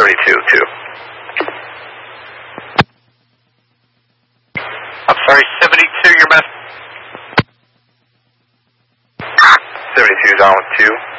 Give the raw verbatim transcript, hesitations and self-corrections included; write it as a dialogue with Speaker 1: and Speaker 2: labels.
Speaker 1: seventy-two, two. I'm sorry, seventy-two, your best. seventy-two is on with two.